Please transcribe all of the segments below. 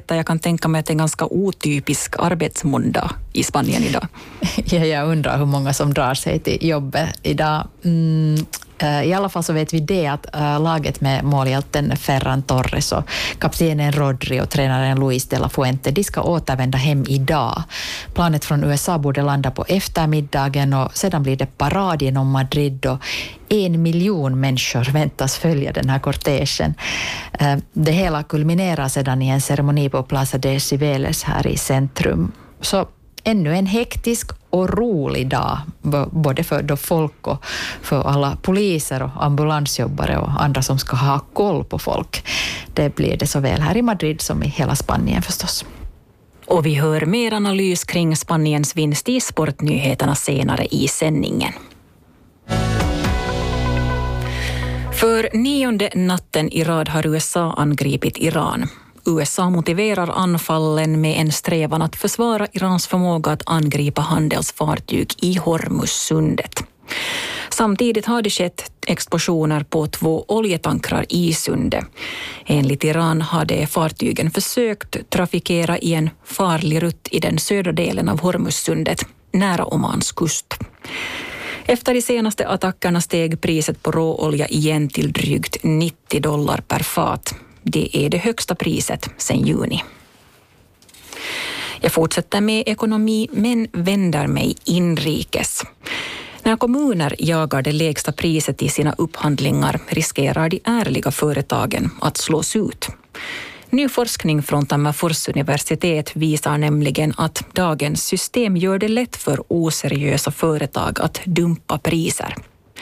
arbete. Jag kan tänka mig att det är en ganska otypisk arbetsmåndag i Spanien idag. Ja, jag undrar hur många som drar sig till jobbet idag. I alla fall så vet vi det att laget med målhjälten Ferran Torres och kaptenen Rodri och tränaren Luis de la Fuente, de ska återvända hem idag. Planet från USA borde landa på eftermiddagen och sedan blir det parad genom Madrid och 1 miljon människor väntas följa den här kortegen. Det hela kulminerar sedan i en ceremoni på Plaza de Cibeles här i centrum. Så ännu en hektisk och rolig dag, både för då folk och för alla poliser och ambulansjobbare och andra som ska ha koll på folk. Det blir det såväl här i Madrid som i hela Spanien förstås. Och vi hör mer analys kring Spaniens vinst i sportnyheterna senare i sändningen. För 9:e natten i rad har USA angripit Iran. USA motiverar anfallen med en strävan att försvara Irans förmåga att angripa handelsfartyg i Hormuzsundet. Samtidigt har det skett explosioner på 2 oljetankrar i sundet. Enligt Iran hade fartygen försökt trafikera i en farlig rutt i den södra delen av Hormuzsundet, nära Omans kust. Efter de senaste attackerna steg priset på råolja igen till drygt $90 per fat. Det är det högsta priset sedan juni. Jag fortsätter med ekonomi men vänder mig inrikes. När kommuner jagar det lägsta priset i sina upphandlingar riskerar de ärliga företagen att slås ut. Ny forskning från Tammerfors universitet visar nämligen att dagens system gör det lätt för oseriösa företag att dumpa priser.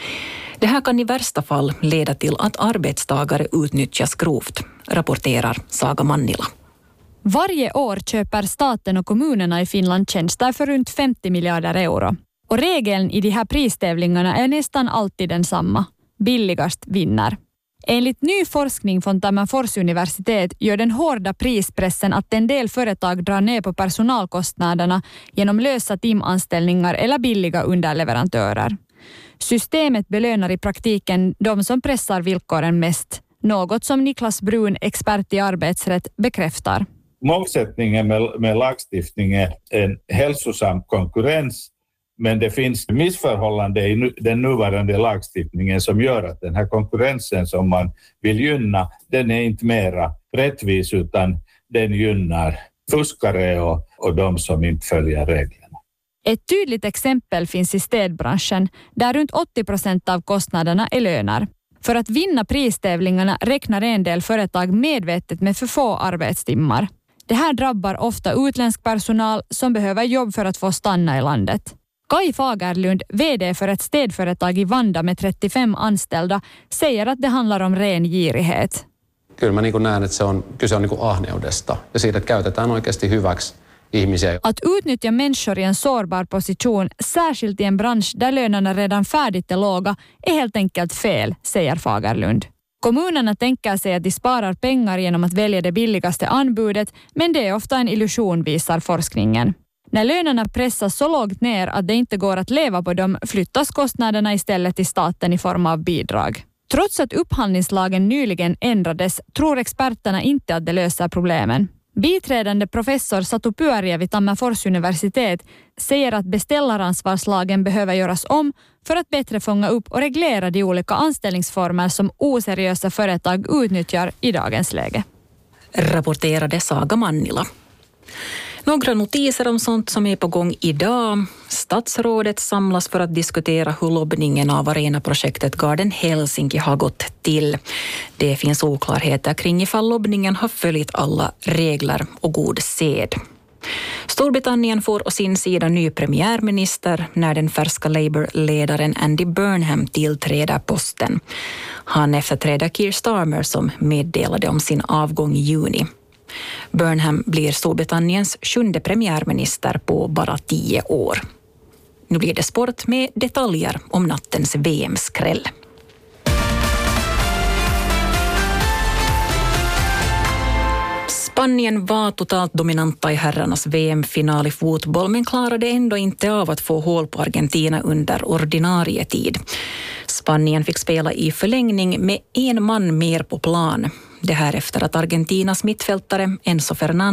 Det här kan i värsta fall leda till att arbetstagare utnyttjas grovt, rapporterar Saga Mannila. Varje år köper staten och kommunerna i Finland tjänster för runt 50 miljarder euro. Och regeln i de här pristävlingarna är nästan alltid densamma. Billigast vinner. Enligt ny forskning från Tammerfors universitet gör den hårda prispressen att en del företag drar ner på personalkostnaderna genom lösa timanställningar eller billiga underleverantörer. Systemet belönar i praktiken de som pressar villkoren mest, något som Niklas Brun, expert i arbetsrätt, bekräftar. Målsättningen med lagstiftning är en hälsosam konkurrens, men det finns missförhållanden i den nuvarande lagstiftningen som gör att den här konkurrensen som man vill gynna, den är inte mera rättvis utan den gynnar fuskare och de som inte följer reglerna. Ett tydligt exempel finns i städbranschen där runt 80% av kostnaderna är löner. För att vinna pristävlingarna räknar en del företag medvetet med för få arbetstimmar. Det här drabbar ofta utländsk personal som behöver jobb för att få stanna i landet. Kai Fagerlund, vd för ett städföretag i Vanda med 35 anställda, säger att det handlar om ren girighet. Kyllä mä näen, että kyse on ahneudesta ja siitä, että käytetään oikeasti hyväksi ihmisiä. Att utnyttja människor i en sårbar position, särskilt i en bransch där lönerna redan färdigt är låga, är helt enkelt fel, säger Fagerlund. Kommunerna tänker sig att de sparar pengar genom att välja det billigaste anbudet, men det är ofta en illusion, visar forskningen. När lönerna pressas så lågt ner att det inte går att leva på dem flyttas kostnaderna istället till staten i form av bidrag. Trots att upphandlingslagen nyligen ändrades tror experterna inte att det löser problemen. Biträdande professor Satu Pyöriä vid Tammerfors universitet säger att beställaransvarslagen behöver göras om för att bättre fånga upp och reglera de olika anställningsformer som oseriösa företag utnyttjar i dagens läge. Rapporterade Saga Mannila. Några notiser om sånt som är på gång idag. Statsrådet samlas för att diskutera hur lobbningen av arenaprojektet Garden Helsinki har gått till. Det finns oklarheter kring ifall lobbningen har följt alla regler och god sed. Storbritannien får å sin sida ny premiärminister när den färska Labour-ledaren Andy Burnham tillträder posten. Han efterträder Keir Starmer som meddelade om sin avgång i juni. Burnham blir Storbritanniens 7:e premiärminister på bara 10 år. Nu blir det sport med detaljer om nattens VM-skräll. Spanien var totalt dominanta i herrarnas VM-final i fotboll men klarade ändå inte av att få hål på Argentina under ordinarie tid. Spanien fick spela i förlängning med en man mer på plan. Det här efter att Argentinas mittfältare Enzo Fernandez